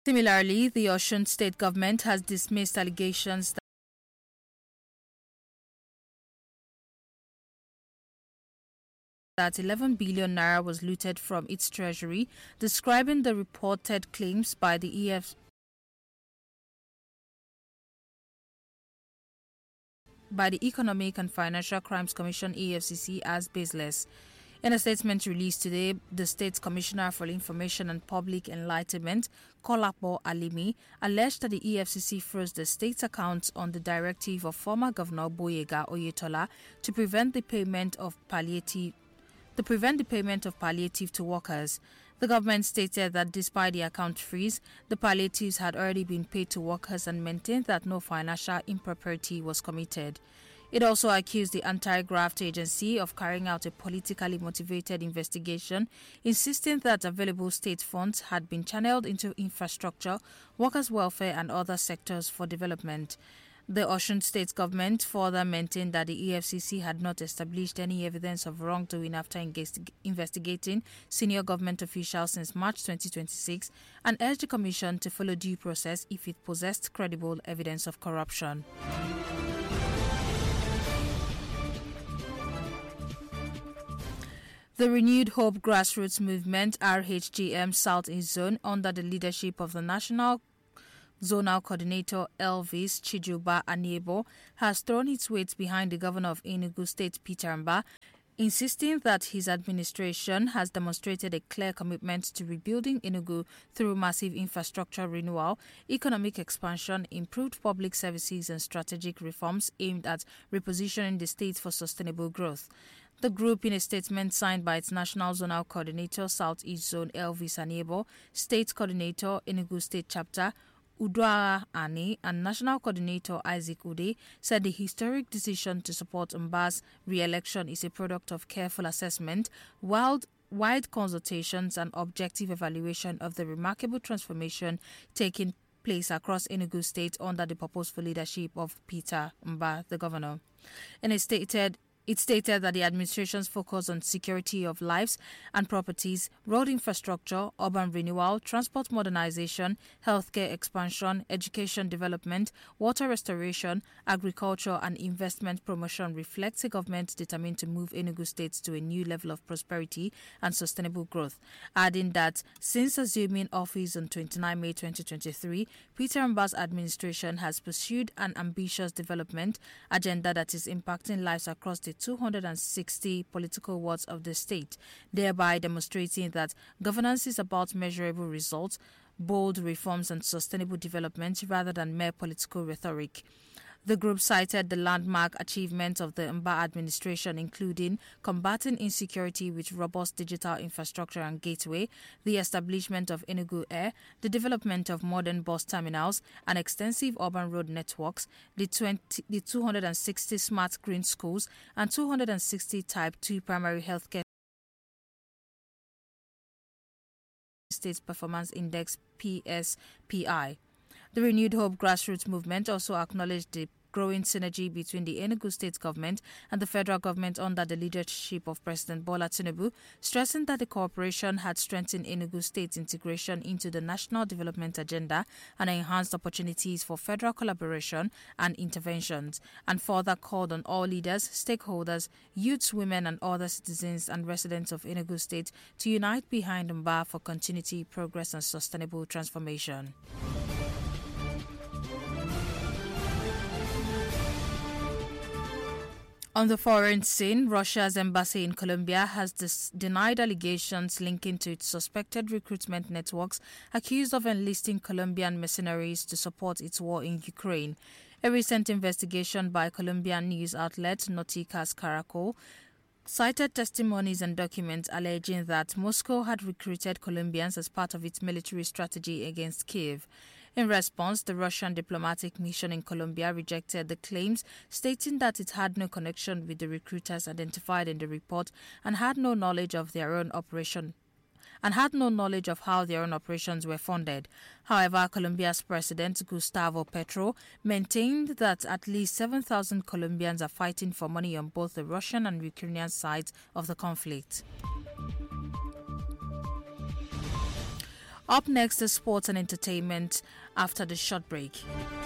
Similarly, the Osun state government has dismissed allegations that 11 billion naira was looted from its treasury, describing the reported claims by the Economic and Financial Crimes Commission EFCC as baseless. In a statement released today, the State Commissioner for Information and Public Enlightenment, Kolapo Alimi, alleged that the EFCC froze the state's accounts on the directive of former Governor Boyega Oyetola to prevent the payment of palliative to workers. The government stated that despite the account freeze, the palliatives had already been paid to workers and maintained that no financial impropriety was committed. It also accused the Anti-Graft Agency of carrying out a politically motivated investigation, insisting that available state funds had been channeled into infrastructure, workers' welfare and other sectors for development. The Osun state government further maintained that the EFCC had not established any evidence of wrongdoing after investigating senior government officials since March 2026 and urged the Commission to follow due process if it possessed credible evidence of corruption. The Renewed Hope Grassroots Movement RHGM South East Zone, under the leadership of the National Zonal Coordinator Elvis Chijuba Aniebo, has thrown its weight behind the Governor of Enugu State Peter Mbah, insisting that his administration has demonstrated a clear commitment to rebuilding Enugu through massive infrastructure renewal, economic expansion, improved public services and strategic reforms aimed at repositioning the state for sustainable growth. The group, in a statement signed by its National Zonal Coordinator South East Zone Elvis Aniebo, State Coordinator Enugu State Chapter Udoara Ani and National Coordinator Isaac Ude, said the historic decision to support Mbah's re-election is a product of careful assessment, wide consultations and objective evaluation of the remarkable transformation taking place across Enugu State under the purposeful leadership of Peter Mbah, the governor. It stated that the administration's focus on security of lives and properties, road infrastructure, urban renewal, transport modernization, healthcare expansion, education development, water restoration, agriculture and investment promotion reflects a government determined to move Enugu State to a new level of prosperity and sustainable growth, adding that since assuming office on 29 May 2023, Peter Mbah's administration has pursued an ambitious development agenda that is impacting lives across the 260 political wards of the state, thereby demonstrating that governance is about measurable results, bold reforms and sustainable development rather than mere political rhetoric. The group cited the landmark achievements of the Mbah administration, including combating insecurity with robust digital infrastructure and gateway, the establishment of Enugu Air, the development of modern bus terminals and extensive urban road networks, the 260 smart green schools and 260 Type 2 primary healthcare States Performance Index PSPI. The Renewed Hope Grassroots Movement also acknowledged the growing synergy between the Enugu State government and the federal government under the leadership of President Bola Tinubu, stressing that the cooperation had strengthened Enugu State's integration into the national development agenda and enhanced opportunities for federal collaboration and interventions, and further called on all leaders, stakeholders, youths, women and other citizens and residents of Enugu State to unite behind Mbah for continuity, progress and sustainable transformation. On the foreign scene, Russia's embassy in Colombia has denied allegations linking to its suspected recruitment networks accused of enlisting Colombian mercenaries to support its war in Ukraine. A recent investigation by Colombian news outlet Noticias Caracol cited testimonies and documents alleging that Moscow had recruited Colombians as part of its military strategy against Kiev. In response, the Russian diplomatic mission in Colombia rejected the claims, stating that it had no connection with the recruiters identified in the report and had no knowledge of how their own operations were funded. However, Colombia's President Gustavo Petro maintained that at least 7,000 Colombians are fighting for money on both the Russian and Ukrainian sides of the conflict. Up next is sports and entertainment after the short break.